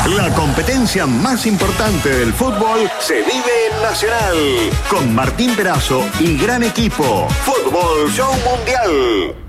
La competencia más importante del fútbol se vive en Nacional. Con Martín Perazo y gran equipo. Fútbol Show Mundial.